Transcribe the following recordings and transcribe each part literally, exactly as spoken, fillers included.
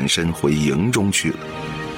转身回营中去了。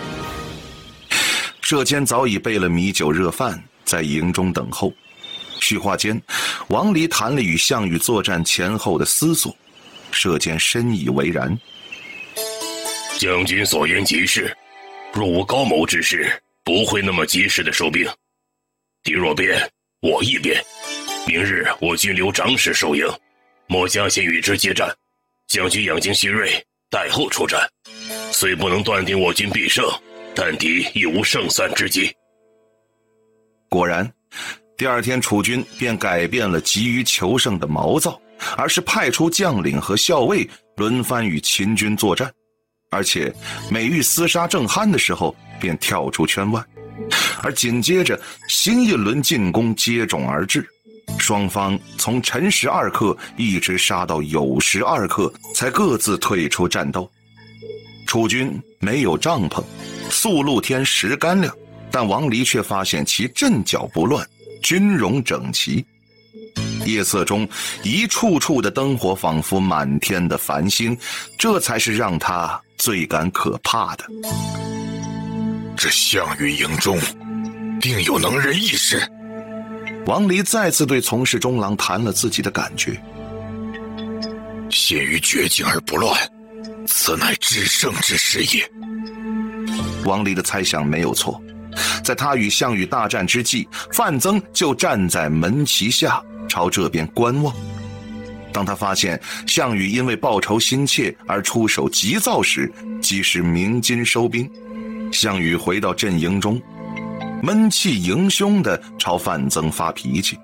舍监早已备了米酒热饭，在营中等候。叙话间，王离谈了与项羽作战前后的思索，舍监深以为然。 将军所言极是，若无高谋之士，不会那么及时的收兵。敌若变，我亦变。明日我军留长史守营，莫将先与之接战。将军养精蓄锐，待后出战。虽不能断定我军必胜，但敌亦无胜算之机。 果然，第二天楚军便改变了急于求胜的毛躁，而是派出将领和校尉轮番与秦军作战，而且每遇厮杀正酣的时候便跳出圈外。而紧接着新一轮进攻接踵而至，双方从辰时二刻一直杀到酉时二刻，才各自退出战斗。楚军没有帐篷，素露天时干亮，但王离却发现其阵脚不乱，军容整齐。夜色中一处处的灯火仿佛满天的繁星，这才是让他最感可怕的。 这项羽营中定有能人异士。 王离再次对从事中郎谈了自己的感觉。 陷于绝境而不乱，此乃制胜之时也。 王离的猜想没有错，在他与项羽大战之际，范增就站在门旗下朝这边观望。当他发现项羽因为报仇心切而出手急躁时，即是鸣金收兵。项羽回到阵营中，闷气迎胸地朝范增发脾气。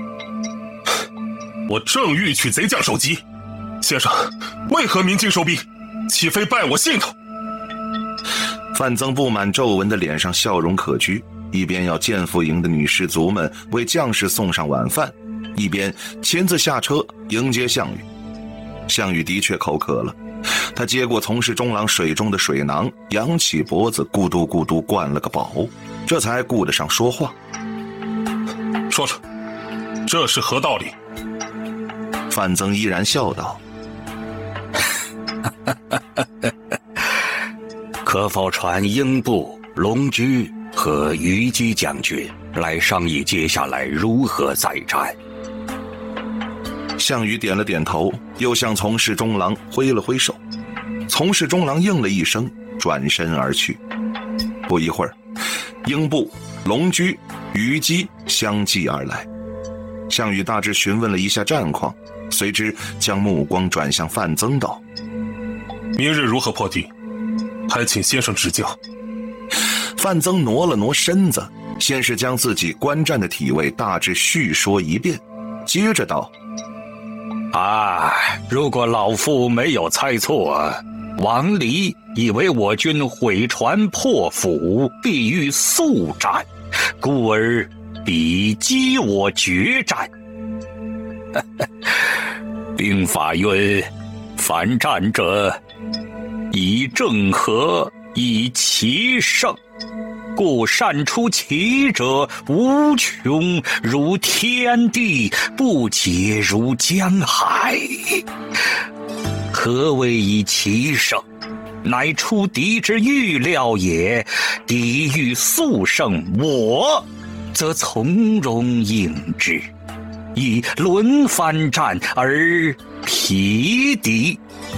我正欲取贼将首级，先生为何鸣金收兵？岂非败我兴头？ 范增布满皱纹的脸上笑容可掬，一边要建父营的女士卒们为将士送上晚饭，一边亲自下车迎接项羽。项羽的确口渴了，他接过从事中郎水中的水囊，扬起脖子咕嘟咕嘟灌了个饱，这才顾得上说话。 说说，这是何道理？ 范增依然笑道： 可否传英布、龙驹和虞姬将军来商议接下来如何再战？ 项羽点了点头，又向从事中郎挥了挥手。从事中郎应了一声，转身而去。不一会儿，英布、龙驹、虞姬相继而来。项羽大致询问了一下战况，随之将目光转向范增道： 明日如何破敌？还请先生指教。 范增挪了挪身子，先是将自己观战的体位大致叙说一遍，接着道： 啊，如果老夫没有猜错，王离以为我军毁船破釜，必欲速战，故而比击我决战。兵法云：凡战者，以正和，以奇胜。故善出奇者无穷，如天地，不竭如江海。何谓以奇胜？乃出敌之预料也。敌欲速胜，我则从容应之，以轮番战而疲敌。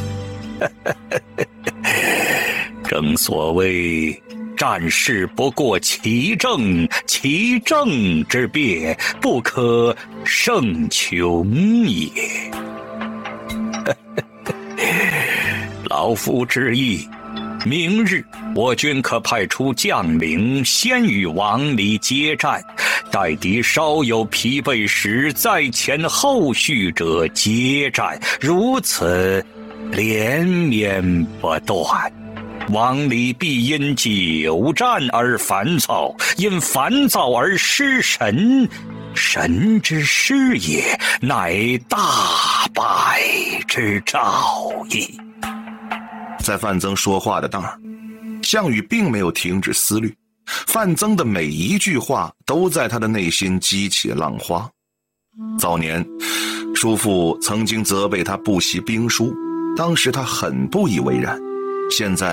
正所谓战事不过其政，其政之变不可胜穷也。老夫之意，明日我军可派出将领先与王离接战，待敌稍有疲惫时，再遣后续者接战，如此连绵不断。王离必因久战而烦躁，因烦躁而失神，神之失也，乃大败之兆矣。 在范增说话的当儿，项羽并没有停止思虑，范增的每一句话都在他的内心激起浪花。早年叔父曾经责备他不习兵书，当时他很不以为然，现在